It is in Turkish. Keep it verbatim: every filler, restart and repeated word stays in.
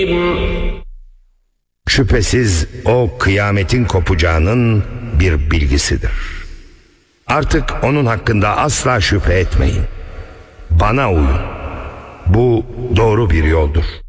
Şüphesiz o kıyametin kopacağının bir bilgisidir. Artık onun hakkında asla şüphe etmeyin. Bana uyun. Bu doğru bir yoldur.